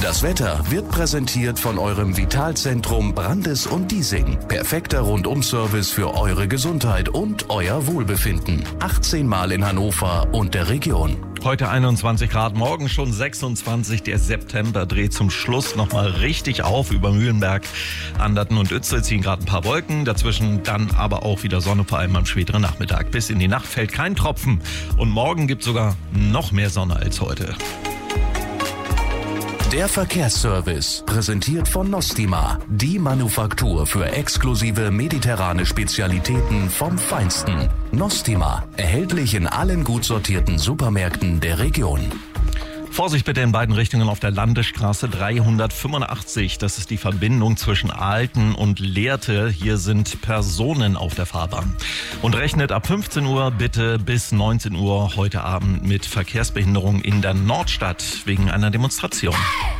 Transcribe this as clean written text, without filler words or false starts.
Das Wetter wird präsentiert von eurem Vitalzentrum Brandes und Diesing. Perfekter Rundum-Service für eure Gesundheit und euer Wohlbefinden. 18 Mal in Hannover und der Region. Heute 21 Grad, morgen schon 26. Der September dreht zum Schluss nochmal richtig auf. Über Mühlenberg, Anderten und Uetzel ziehen gerade ein paar Wolken. Dazwischen dann aber auch wieder Sonne, vor allem am späteren Nachmittag. Bis in die Nacht fällt kein Tropfen. Und morgen gibt es sogar noch mehr Sonne als heute. Der Verkehrsservice, präsentiert von Nostima, die Manufaktur für exklusive mediterrane Spezialitäten vom Feinsten. Nostima, erhältlich in allen gut sortierten Supermärkten der Region. Vorsicht bitte in beiden Richtungen auf der Landesstraße 385. Das ist die Verbindung zwischen Aalten und Lehrte. Hier sind Personen auf der Fahrbahn. Und rechnet ab 15 Uhr bitte bis 19 Uhr heute Abend mit Verkehrsbehinderung in der Nordstadt wegen einer Demonstration.